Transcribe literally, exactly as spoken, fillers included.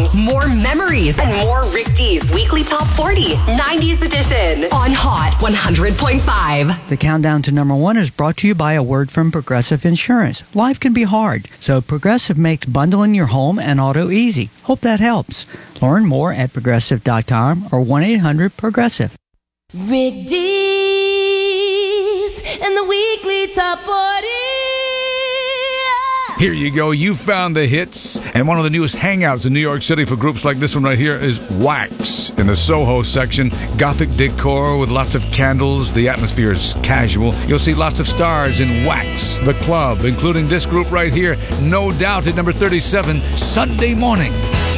songs, more memories, and more Rick D's Weekly Top forty, nineties edition on Hot one hundred point five. The countdown to number one is brought to you by a word from Progressive Insurance. Life can be hard, so Progressive makes bundling your home and auto easy. Hope that helps. Learn more at progressive dot com or one eight hundred progressive. Rick D's and the Weekly Top forty. Here you go. You found the hits. And one of the newest hangouts in New York City for groups like this one right here is Wax in the Soho section. Gothic decor with lots of candles. The atmosphere is casual. You'll see lots of stars in Wax, the club, including this group right here. No Doubt at number thirty-seven, Sunday Morning.